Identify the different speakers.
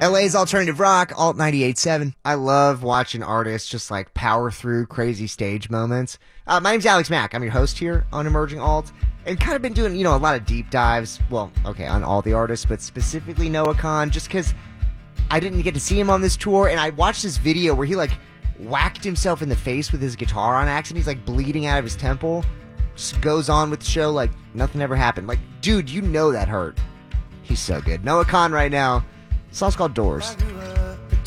Speaker 1: LA's alternative rock, Alt 98.7. I love watching artists just like power through crazy stage moments. My name's Alex Mack. I'm your host here on Emerging Alt, and kind of been doing, a lot of deep dives. Well, okay, on all the artists, but specifically Noah Kahan, just because I didn't get to see him on this tour, and I watched this video where he whacked himself in the face with his guitar on accident. He's bleeding out of his temple. Just goes on with the show like nothing ever happened. Dude, that hurt. He's so good. Noah Kahan right now. The song's called Doors.